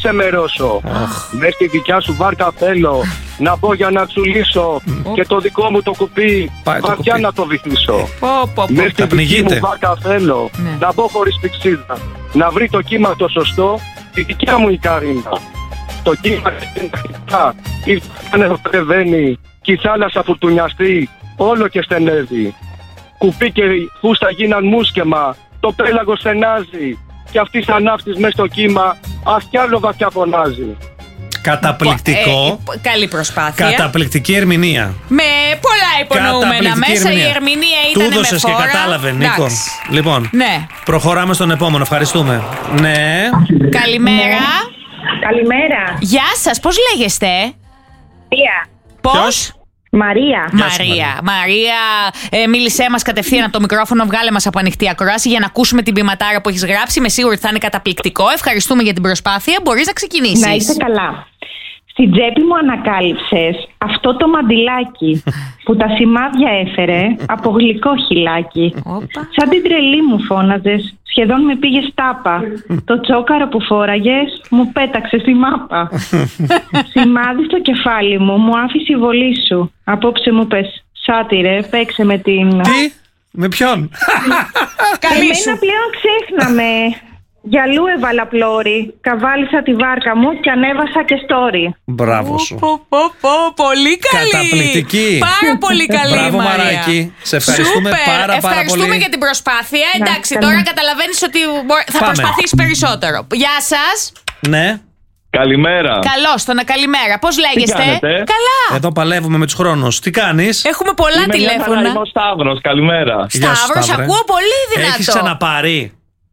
ξεμερώσω. Μες στη δικιά σου βάρκα θέλω να μπω για να τσουλήσω και το δικό μου το κουπί βαθιά να το βυθίσω. Μες στη δική μου βάρκα θέλω να μπω χωρίς πηξίδα, να βρει το κύμα το σωστό, τη δικιά μου η Καρίνα. Το κύμα είναι ανεβαίνει κι η θάλασσα φουρτουνιαστεί όλο και στενεύει. Κουπί και φούστα γίναν μουσκεμα, το πέλαγο στενάζει κι αυτή σαν ναύτης μες στο κύμα αχ κι άλλο βαθιά φωνάζει. Καταπληκτικό. Καλή προσπάθεια. Καταπληκτική ερμηνεία. Με πολλά υπονοούμενα μέσα. Η ερμηνεία ήταν με φόρα. Του έδωσες και κατάλαβε, Νίκο. Λοιπόν, ναι. Προχωράμε στον επόμενο. Ευχαριστούμε. Ναι. Καλημέρα. Καλημέρα. Γεια σας, πώς λέγεστε? Μαρία. Πώς? Μαρία. Μαρία, μίλησέ μας κατευθείαν από το μικρόφωνο, βγάλε μας από ανοιχτή ακρόαση για να ακούσουμε την ποιηματάρα που έχεις γράψει. Είμαι σίγουρη ότι θα είναι καταπληκτικό. Ευχαριστούμε για την προσπάθεια. Μπορείς να ξεκινήσεις. Να είστε καλά. Στην τσέπη μου ανακάλυψες αυτό το μαντιλάκι που τα σημάδια έφερε από γλυκό χυλάκι. Σαν την τρελή μου φώναζες, σχεδόν με πήγες τάπα. Το τσόκαρο που φόραγες μου πέταξε στη μάπα. Σημάδι στο κεφάλι μου άφησε η βολή σου. Απόψε μου πες, σάτιρε, παίξε με την... Τι, με ποιον? Εμένα πλέον ξέχναμε. Για αλλού έβαλα πλώρη, καβάλισα τη βάρκα μου και ανέβασα και story. Μπράβο σου. Πολύ καλή. Καταπληκτική. Πάρα πολύ καλή. Μπράβο, Μαρία. Μαράκι. Σε ευχαριστούμε πάρα πολύ. Ευχαριστούμε για την προσπάθεια. Εντάξει, τώρα καταλαβαίνεις ότι θα προσπαθείς περισσότερο. Γεια σας. Ναι. Καλημέρα. Καλώς, καλημέρα. Πώς λέγεστε? Καλά. Εδώ παλεύουμε με τους χρόνους. Τι κάνεις? Έχουμε πολλά τηλέφωνα. Είμαι ο Σταύρος, καλημέρα. Σταύρος, ακούω πολύ δυνατό. Έχεις ξαναπάρει?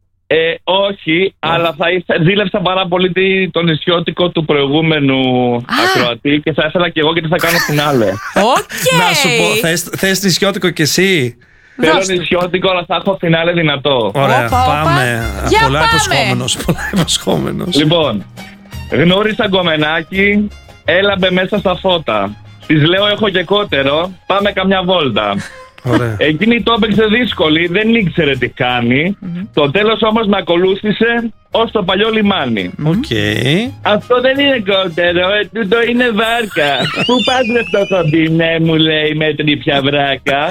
Όχι, αλλά ζήλευσα πάρα πολύ το νησιώτικο του προηγούμενου ακροατή και θα ήθελα και εγώ γιατί θα κάνω φινάλε. Να σου πω, θες νησιώτικο κι εσύ? Θέλω νησιώτικο, αλλά θα έχω φινάλε δυνατό. Ωραία, πάμε. Πολλά υποσχόμενος. Λοιπόν, γνώρισα γκομενάκι, έλαμπε μέσα στα φώτα. Της λέω έχω και κότερο, πάμε καμιά βόλτα. Ωραία. Εκείνη το έπαιξε δύσκολη, δεν ήξερε τι κάνει. Το τέλος όμως με ακολούθησε ως το παλιό λιμάνι. Αυτό δεν είναι κότερο, τούτο είναι βάρκα. Πού πας αυτό το μπινέ, μου λέει με τρίπια βράκα.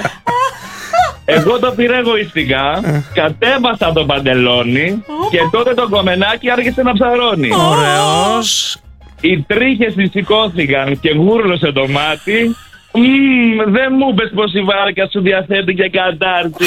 Εγώ το πήρα εγωιστικά, κατέβασα το παντελόνι και τότε το κομμενάκι άρχισε να ψαρώνει. Ωραίος. Οι τρίχες της σηκώθηκαν και γούρλωσε το μάτι. Δεν μου είπες πως η βάρκα σου διαθέτει και κατάρτι.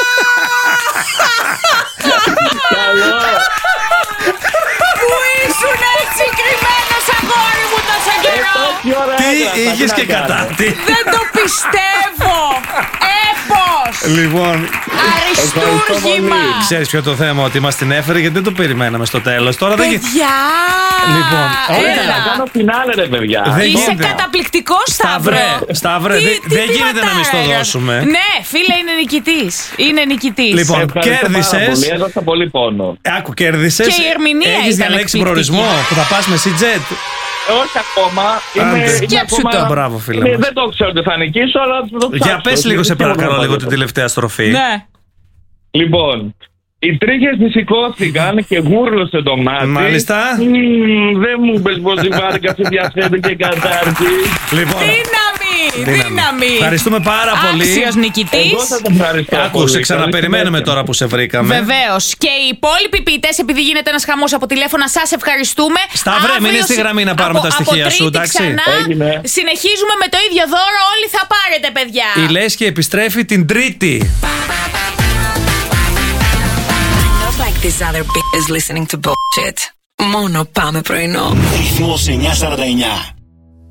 Καλό. Πού ήσουν έτσι κρυμμένος, αγόρι μου, τόσο καιρό? Τι είχες και κατάρτι? Δεν το πιστεύω. Έπος. Λοιπόν, αριστούργημα. Ξέρεις ποιο το θέμα, ότι μας την έφερε γιατί δεν το περιμέναμε στο τέλος. Τώρα δεν παιδιά. Λοιπόν, να κάνω φινάλε ρε παιδιά. Είσαι καταπληκτικός, Σταύρε, δεν γίνεται να μην στο δώσουμε. Ναι, φίλε, είναι νικητής. Λοιπόν, κέρδισες. Έδωσα πολύ πόνο. Άκου, κέρδισες. Και η ερμηνεία έχεις διαλέξει προορισμό που θα πας με CJet? Όχι ακόμα. Σκέψου το. Μπράβο, φίλε μας. Δεν το ξέρω ότι θα νικήσω, αλλά το ψάξω. Για πες λίγο, σε παρακαλώ, λίγο την τελευταία στροφή. Ναι. Λοιπόν, οι τρίχες της σηκώθηκαν και γούρλωσε το μάτι. Μάλιστα. Δεν μου είπες πως η βάρκα σου διαθέτει και κατάρτι. Λοιπόν, δύναμη. Ευχαριστούμε πάρα πολύ. Άξιος νικητής. Εγώ θα τον ευχαριστώ. Άκουσε, ξαναπεριμένουμε τώρα που σε βρήκαμε. Βεβαίως. Και οι υπόλοιποι ποιητές, επειδή γίνεται ένας χαμός από τηλέφωνα, σας ευχαριστούμε. Σταύρε, μείνε στη γραμμή να πάρουμε τα στοιχεία σου, εντάξει. Συνεχίζουμε με το ίδιο δώρο. Όλοι θα πάρετε, παιδιά. Η Λέσχη επιστρέφει την Τρίτη. This other bitch is listening to bullshit. Μόνο πάμε πρωινό. Ρυθμός 949.